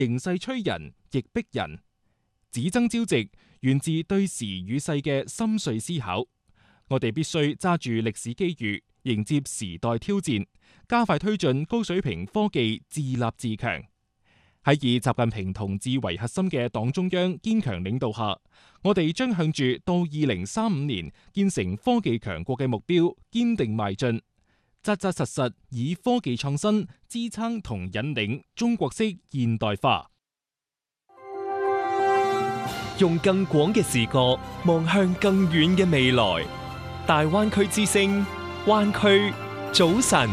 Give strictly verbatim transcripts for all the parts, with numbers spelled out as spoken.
形勢催人，亦逼人。只爭朝夕，源自對時與勢嘅深邃思考。我哋必須揸住歷史機遇，迎接時代挑戰，加快推進高水平科技自立自強。喺以習近平同志為核心嘅黨中央堅強領導下，我哋將向住到二零三五年建成科技強國嘅目標堅定邁進，扎扎實實以科技創新支撐同引領中國式現代化。 用更廣嘅視角望向更遠嘅未來。大灣區之聲，灣區早晨。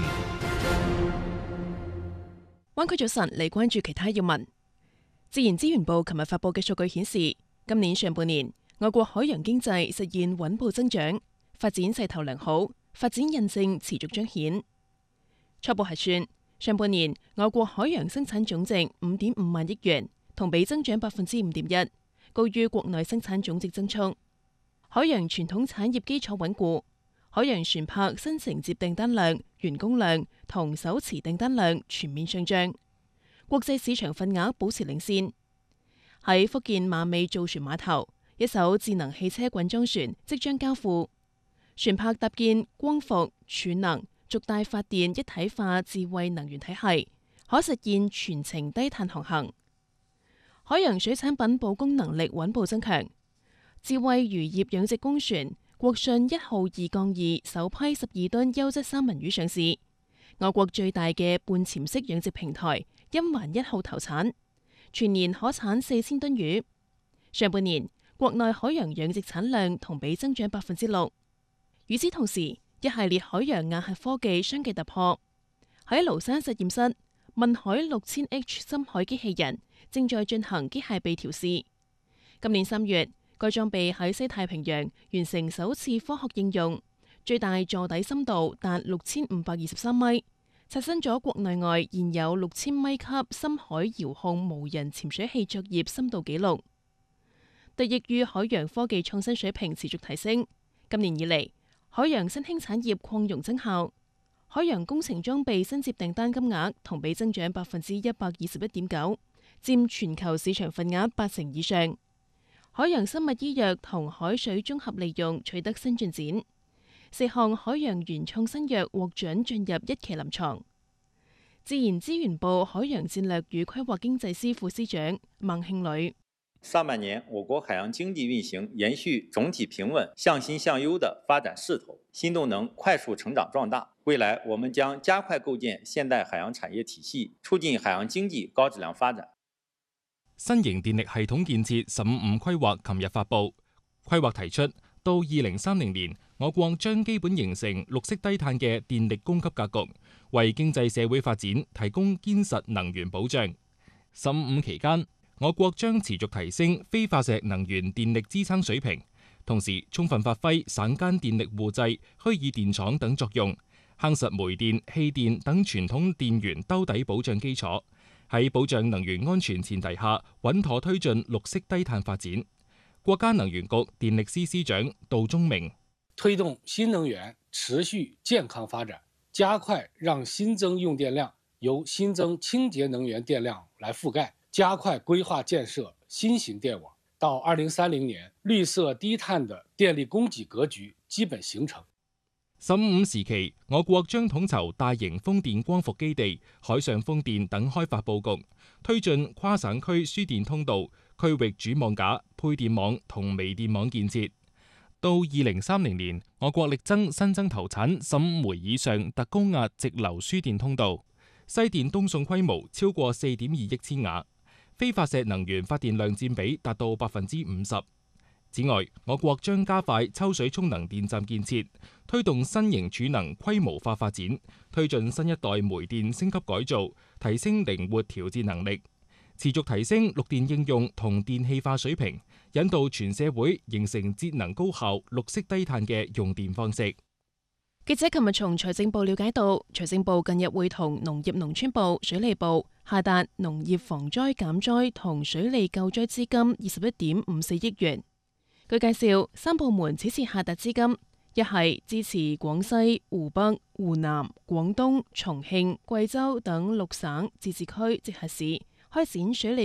灣區早晨嚟關注其他要聞。自然資源部琴日發佈嘅數據顯示，今年上半年我國海洋經濟實現穩步增長，發展勢頭良好，發展韌性持續彰顯。初步核算，上半年我國海洋生產總值五點五萬億元，同比增長百分之五點一，高於國內生產總值增速。海洋傳統產業基礎穩固，海洋船舶新承接訂單量、完工量同手持訂單量全面上漲，國際市場份額保持領先。喺福建馬尾造船碼頭，一艘智能汽車滾裝船即將交付，船舶搭建光伏、儲能、軸帶發電一體化智慧能源體系，可實現全程低碳航行。海洋水產品保供能力穩步增強，智慧漁業養殖工船國信一號二槓二首批十二噸優質三文魚上市，我國最大嘅半潛式養殖平台陰環一號投產，全年可產四千噸魚。上半年國內海洋養殖產量同比增長百分之六。與此同時，一系列海洋硬核科技相繼突破。喺廬山實驗室，問海六千 H 深海機器人正在進行機械臂調試。今年三月，該裝備喺西太平洋完成首次科學應用，最大座底深度達六千五百二十三米，刷新咗國內外現有六千米級深海遙控無人潛水器作業深度紀錄。得益於海洋科技創新水平持續提升，今年以嚟，海洋新興產業擴容增效，海洋工程裝備新接訂單金額同比增長百分之一百二十一點九，佔全球市場份額八成以上。海洋生物醫藥同海水綜合利用取得新進展，四項海洋原創新藥獲准進入一期臨床。自然資源部海洋戰略與規劃經濟司副司長孟慶磊： 上半年，我國海洋經濟運行延續總體平穩、向新向優的發展勢頭，新動能快速成長壯大。未來，我們將加快構建現代海洋產業體系，促進海洋經濟高質量發展。 新型電力系統建設十五五規劃琴日發布，規劃提出到二零三零年，我國將基本形成綠色低碳嘅電力供給格局，為經濟社會發展提供堅實能源保障。十五五期間，我國將持續提升非化石能源電力支撐水平，同時充分發揮省間電力互製、虛擬電廠等作用，夯實煤電、氣電等傳統電源兜底保障基礎。喺保障能源安全前提下，穩妥推進綠色低碳發展。國家能源局電力司司長杜忠明： 推動新能源持續健康發展，加快讓新增用電量由新增清潔能源電量來覆蓋，加快規劃建設新型電網。到二零三零年，綠色低碳的電力供給格局基本形成。 十五五時期，我國將統籌大型風電光伏基地、海上風電等開發佈局，推進跨省區輸電通道、區域主網架、配電網同微電網建設。到二零三零年，我國力爭新增投產十五枚以上特高壓直流輸電通道，西電東送規模超過四點二億千瓦，非化石能源發電量佔比達到百分之五十。此外，我國將加快抽水蓄能電站建設，推動新型儲能規模化發展，推進新一代煤電升級改造，提升靈活調節能力，持續提升綠電應用同電氣化水平，引導全社會形成節能高效、綠色低碳嘅用電方式。 記者琴日從財政部了解到，財政部近日會同農業農村部、水利部下達農業防災減災同水利救災資金二十一點五四億元。據介紹，三部門此次下達資金，一係支持廣西、湖北、湖南、廣東、重慶、貴州等六省自治區直轄市開展水利